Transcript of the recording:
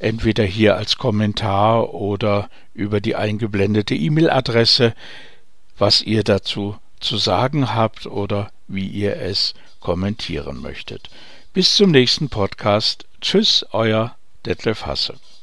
entweder hier als Kommentar oder über die eingeblendete E-Mail-Adresse, was ihr dazu zu sagen habt oder wie ihr es kommentieren möchtet. Bis zum nächsten Podcast. Tschüss, euer Detlef Hasse.